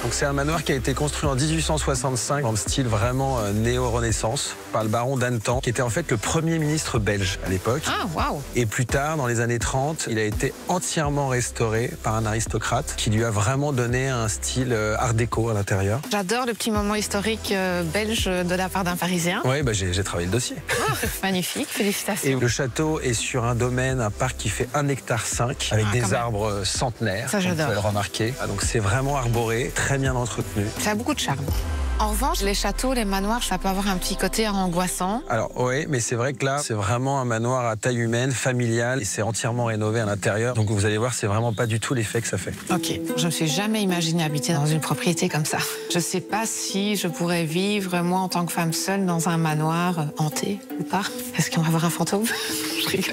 Donc c'est un manoir qui a été construit en 1865 dans le style vraiment néo-renaissance par le baron d'Antan, qui était en fait le premier ministre belge à l'époque. Ah, waouh! Et plus tard, dans les années 30, il a été entièrement restauré par un aristocrate qui lui a vraiment donné un style art déco à l'intérieur. J'adore le petit moment historique belge de la part d'un Parisien. Oui, bah, j'ai travaillé le dossier. Ah, magnifique, félicitations. Et le château est sur un domaine, un parc qui fait 1,5 hectare avec des arbres centenaires. Ça, j'adore. Vous pouvez le remarquer. Ah, donc c'est vraiment arboré, très bien entretenu. Ça a beaucoup de charme. En revanche, les châteaux, les manoirs, ça peut avoir un petit côté angoissant. Alors oui, mais c'est vrai que là, c'est vraiment un manoir à taille humaine, familial, et c'est entièrement rénové à l'intérieur. Donc vous allez voir, c'est vraiment pas du tout l'effet que ça fait. Ok, je me suis jamais imaginé habiter dans une propriété comme ça. Je sais pas si je pourrais vivre, moi, en tant que femme seule, dans un manoir hanté ou pas. Est-ce qu'on va avoir un fantôme? Je rigole.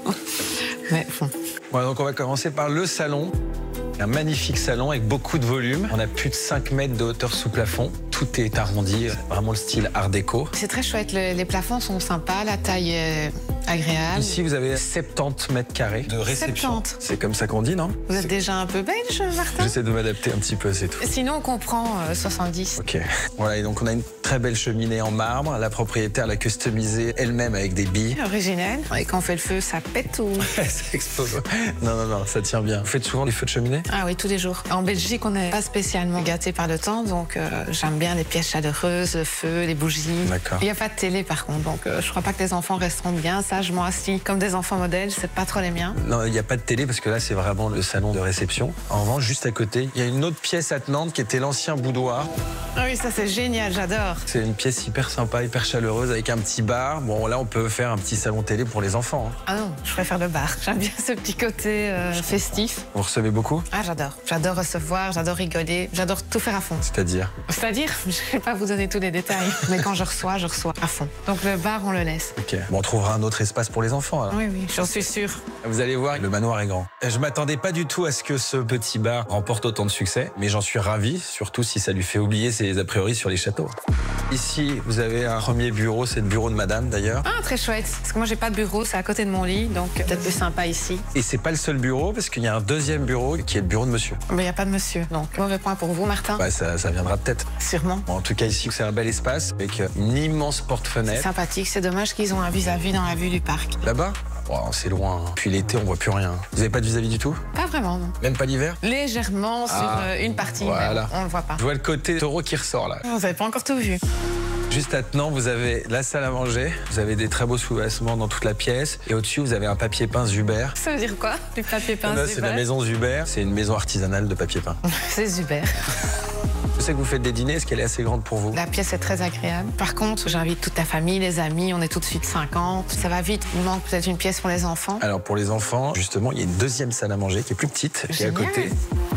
Mais bon. Voilà, donc on va commencer par le salon. Un magnifique salon avec beaucoup de volume. On a plus de 5 mètres de hauteur sous plafond. Tout est arrondi, vraiment le style art déco. C'est très chouette, les plafonds sont sympas, la taille est agréable. Ici, vous avez 70 mètres carrés de réception. 70. C'est comme ça qu'on dit, non? Vous êtes déjà un peu belge, Martin? J'essaie de m'adapter un petit peu, c'est tout. Sinon, on comprend 70. Ok. Voilà, et donc on a une très belle cheminée en marbre. La propriétaire l'a customisée elle-même avec des billes. Originel. Et quand on fait le feu, ça pète ou? Ça explose. Non, ça tient bien. Vous faites souvent des feux de cheminée? Ah oui, tous les jours. En Belgique, on n'est pas spécialement gâté par le temps, donc j'aime bien les pièces chaleureuses, le feu, les bougies. D'accord. Il n'y a pas de télé par contre, donc je crois pas que les enfants resteront bien sagement assis comme des enfants modèles, c'est pas trop les miens. Non, il n'y a pas de télé parce que là, c'est vraiment le salon de réception. En revanche, juste à côté, il y a une autre pièce attenante qui était l'ancien boudoir. Ah oui, ça c'est génial, j'adore. C'est une pièce hyper sympa, hyper chaleureuse avec un petit bar. Bon, là, on peut faire un petit salon télé pour les enfants. Ah non, je préfère le bar. J'aime bien ce petit côté festif. Vous recevez beaucoup? Ah, j'adore. J'adore recevoir, j'adore rigoler, j'adore tout faire à fond. C'est-à-dire? C'est-à-dire, je ne vais pas vous donner tous les détails, mais quand je reçois à fond. Donc le bar, on le laisse. Ok. Bon, on trouvera un autre espace pour les enfants, alors. Oui, j'en suis sûre. Vous allez voir, le manoir est grand. Je m'attendais pas du tout à ce que ce petit bar remporte autant de succès, mais j'en suis ravi, surtout si ça lui fait oublier ses a priori sur les châteaux. Ici, vous avez un premier bureau, c'est le bureau de madame d'ailleurs. Ah, très chouette. Parce que moi, j'ai pas de bureau, c'est à côté de mon lit, donc peut-être plus sympa ici. Et c'est pas le seul bureau, parce qu'il y a un deuxième bureau qui est le bureau de monsieur. Mais il n'y a pas de monsieur, donc mauvais point pour vous, Martin. Bah, ça viendra peut-être. Sûrement. Bon, en tout cas, ici, c'est un bel espace avec une immense C'est porte-fenêtre. sympathique, c'est dommage qu'ils ont un vis-à-vis dans la vue du parc. Là-bas? Oh, c'est loin. Puis l'été, on voit plus rien. Vous avez pas de vis-à-vis du tout? Pas vraiment, non. Même pas l'hiver? Légèrement sur une partie, voilà. mais on le voit pas. Je vois le côté taureau qui ressort là. Vous n'avez pas encore tout vu. Juste attenant, vous avez la salle à manger, vous avez des très beaux sous-bassements dans toute la pièce, et au-dessus, vous avez un papier peint Zuber. Ça veut dire quoi, du papier peint Là, c'est la maison Zuber, c'est une maison artisanale de papier peint. C'est super. Je sais que vous faites des dîners, est-ce qu'elle est assez grande pour vous? La pièce est très agréable. Par contre, j'invite toute la famille, les amis, on est tout de suite 50. Ça va vite, il manque peut-être une pièce pour les enfants. Alors pour les enfants, justement, il y a une deuxième salle à manger qui est plus petite, qui est à côté.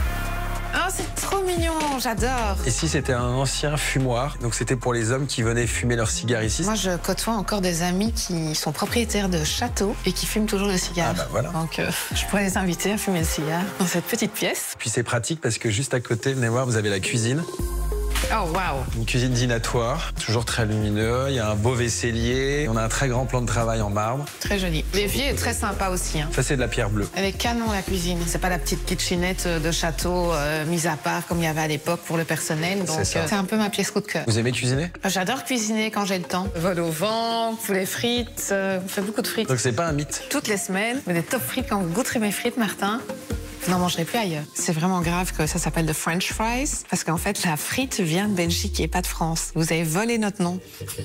Oh, c'est trop mignon, j'adore. Ici, c'était un ancien fumoir, donc c'était pour les hommes qui venaient fumer leurs cigares ici. Moi, je côtoie encore des amis qui sont propriétaires de châteaux et qui fument toujours le cigare. Ah bah voilà. Donc, je pourrais les inviter à fumer le cigare dans cette petite pièce. Puis c'est pratique parce que juste à côté, venez voir, vous avez la cuisine. Oh, waouh. Une cuisine dînatoire, toujours très lumineux. Il y a un beau vaisselier. On a un très grand plan de travail en marbre. Très joli. L'évier est très sympa aussi. Hein. Ça, c'est de la pierre bleue. Elle est canon, la cuisine. C'est pas la petite kitchenette de château mise à part comme il y avait à l'époque pour le personnel. Donc, c'est un peu ma pièce coup de cœur. Vous aimez cuisiner? J'adore cuisiner quand j'ai le temps. Vol au vent, poulet frites. On fait beaucoup de frites. Donc, c'est pas un mythe? Toutes les semaines, des top frites. Quand vous goûterez mes frites, Martin, vous n'en mangerez plus ailleurs. C'est vraiment grave que ça s'appelle de French fries, parce qu'en fait, la frite vient de Belgique et pas de France. Vous avez volé notre nom.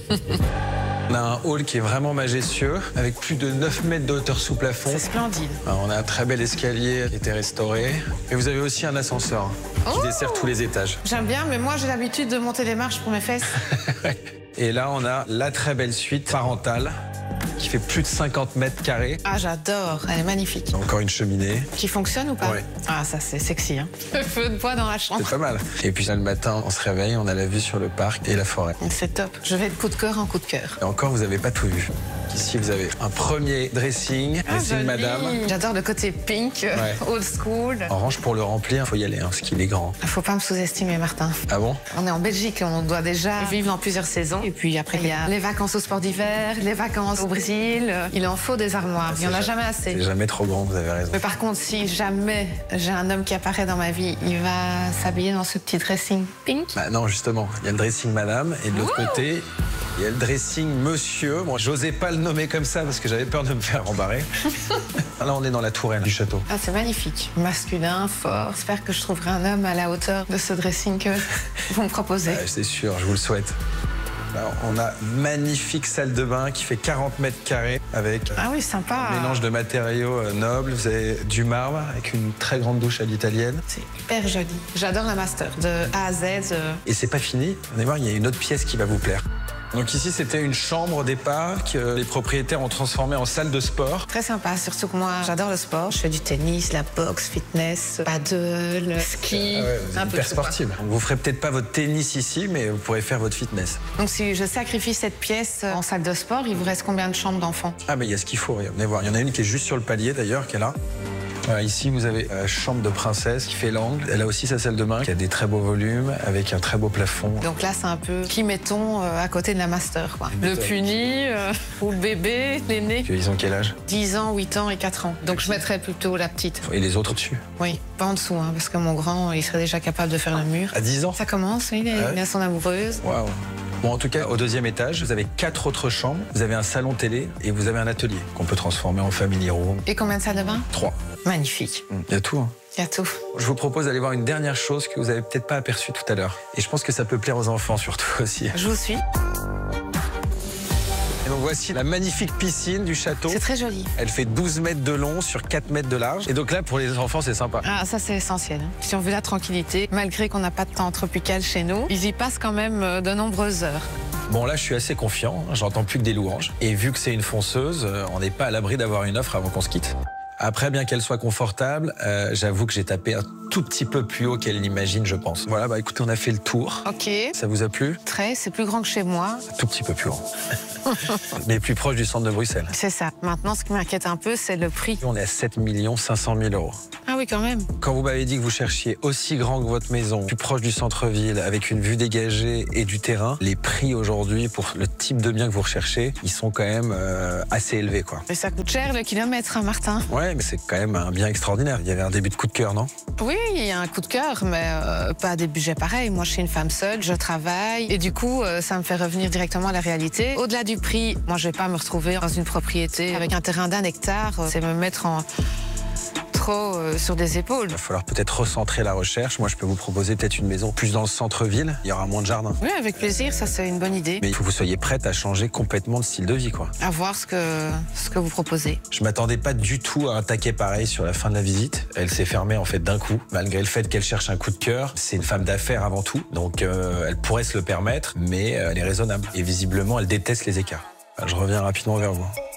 On a un hall qui est vraiment majestueux, avec plus de 9 mètres de hauteur sous plafond. C'est splendide. On a un très bel escalier qui a été restauré. Et vous avez aussi un ascenseur qui dessert tous les étages. J'aime bien, mais moi, j'ai l'habitude de monter les marches pour mes fesses. Et là, on a la très belle suite parentale qui fait plus de 50 mètres carrés. Ah, j'adore. Elle est magnifique. Encore une cheminée. Qui fonctionne ou pas? Ouais. Ah, ça, c'est sexy. Hein. Le feu de bois dans la chambre. C'est pas mal. Et puis là, le matin, on se réveille, on a la vue sur le parc et la forêt. C'est top. Je vais de coup de cœur en coup de cœur. Et encore, vous n'avez pas tout vu. Ici, vous avez un premier dressing, dressing madame. J'adore le côté pink, old school. En revanche, pour le remplir, il faut y aller, parce qu'il est grand. Faut pas me sous-estimer, Martin. Ah bon? On est en Belgique, on doit déjà vivre dans plusieurs saisons. Et puis après, il y a les vacances au sport d'hiver, les vacances au Brésil. difficile. Il en faut des armoires. Il n'y en a jamais assez. C'est jamais trop grand, vous avez raison. Mais par contre, si jamais j'ai un homme qui apparaît dans ma vie, il va s'habiller dans ce petit dressing pink. Bah non, justement, il y a le dressing madame et de l'autre côté, il y a le dressing monsieur. Bon, j'osais pas le nommer comme ça parce que j'avais peur de me faire embarrer. Là, on est dans la tourelle du château. Ah, c'est magnifique. Masculin, fort. J'espère que je trouverai un homme à la hauteur de ce dressing que vous me proposez. C'est sûr, je vous le souhaite. Alors, on a une magnifique salle de bain qui fait 40 mètres carrés avec Ah oui, sympa. un mélange de matériaux nobles. Vous avez du marbre avec une très grande douche à l'italienne. C'est hyper joli. J'adore la master, de A à Z. Et c'est pas fini. Vous allez voir, il y a une autre pièce qui va vous plaire. Donc ici, c'était une chambre au départ que les propriétaires ont transformée en salle de sport. Très sympa, surtout que moi, j'adore le sport. Je fais du tennis, la boxe, fitness, paddle, ski, Ah ouais, vous êtes un peu hyper tout, quoi. sportive. Donc, vous ferez peut-être pas votre tennis ici, mais vous pourrez faire votre fitness. Donc si je sacrifie cette pièce en salle de sport, il vous reste combien de chambres d'enfants? Ah, mais il y a ce qu'il faut. Venez voir. Il y en a une qui est juste sur le palier d'ailleurs, qui est là. Ici, vous avez la chambre de princesse qui fait l'angle. Elle a aussi sa salle de bain qui a des très beaux volumes avec un très beau plafond. Donc là, c'est un peu qui mettons à côté de la master, quoi. Le puni, ou le bébé, l'aîné. Ils ont quel âge? 10 ans, 8 ans et 4 ans. Donc je mettrais plutôt la petite. Et les autres dessus? Oui, pas en dessous, hein, parce que mon grand, il serait déjà capable de faire le mur. À 10 ans? Ça commence, oui, il a son amoureuse. Waouh. Bon, en tout cas, au deuxième étage, vous avez 4 autres chambres. Vous avez un salon télé et vous avez un atelier qu'on peut transformer en family room. Et combien de salles de bain? 3. Magnifique. Il y a tout, hein. Il y a tout. Je vous propose d'aller voir une dernière chose que vous avez peut-être pas aperçue tout à l'heure. Et je pense que ça peut plaire aux enfants surtout aussi. Je vous suis. Et donc voici la magnifique piscine du château. C'est très joli. Elle fait 12 mètres de long sur 4 mètres de large. Et donc là, pour les enfants, c'est sympa. Ah, ça c'est essentiel. Si on veut la tranquillité, malgré qu'on n'a pas de temps tropical chez nous, ils y passent quand même de nombreuses heures. Bon, là, je suis assez confiant. J'entends plus que des louanges. Et vu que c'est une fonceuse, on n'est pas à l'abri d'avoir une offre avant qu'on se quitte. Après, bien qu'elle soit confortable, j'avoue que j'ai tapé un tout petit peu plus haut qu'elle l'imagine, je pense. Voilà, bah écoutez, on a fait le tour. Ok. Ça vous a plu? Très, c'est plus grand que chez moi. Un tout petit peu plus grand. Mais plus proche du centre de Bruxelles. C'est ça. Maintenant, ce qui m'inquiète un peu, c'est le prix. On est à 7 500 000 euros. Ah oui, quand même. Quand vous m'avez dit que vous cherchiez aussi grand que votre maison, plus proche du centre-ville, avec une vue dégagée et du terrain, les prix aujourd'hui pour le type de bien que vous recherchez, ils sont quand même assez élevés, quoi. Mais ça coûte cher le kilomètre, hein, Martin? Ouais, mais c'est quand même un bien extraordinaire. Il y avait un début de coup de cœur, non? Oui, il y a un coup de cœur, mais pas des budgets pareils. Moi, je suis une femme seule, je travaille, et du coup, ça me fait revenir directement à la réalité. Au-delà du prix, moi, je vais pas me retrouver dans une propriété avec un terrain d'1 hectare. C'est me mettre trop sur des épaules. Il va falloir peut-être recentrer la recherche. Moi, je peux vous proposer peut-être une maison plus dans le centre-ville. Il y aura moins de jardin. Oui, avec plaisir, ça c'est une bonne idée. Mais il faut que vous soyez prête à changer complètement de style de vie, quoi. À voir ce que vous proposez. Je m'attendais pas du tout à un taquet pareil sur la fin de la visite. Elle s'est fermée en fait d'un coup, malgré le fait qu'elle cherche un coup de cœur. C'est une femme d'affaires avant tout, donc elle pourrait se le permettre, mais elle est raisonnable. Et visiblement, elle déteste les écarts. Je reviens rapidement vers vous.